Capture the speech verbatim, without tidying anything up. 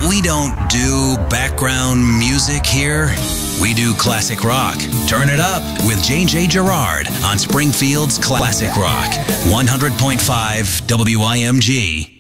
We don't do background music here. We do classic rock. Turn it up with J J Gerard on Springfield's Classic Rock, one hundred point five W I M G.